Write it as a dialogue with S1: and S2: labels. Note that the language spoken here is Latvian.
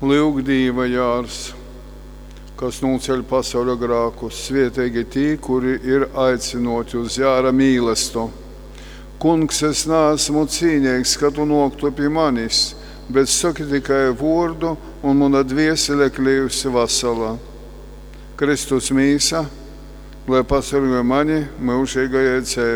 S1: Lūgdīva Jārs, kas noceļ pasaules grēkus, svētīgi tie, kuri ir aicinoti uz Jāra mīlestību. Kungs, es neesmu cienīgs, ka tu noktu pie manis, bet saki tikai vārdu, un mana dvēsele kļūsi vesela. Kristus mīsa, lai pasargā mani mūžīgajai dzīvei.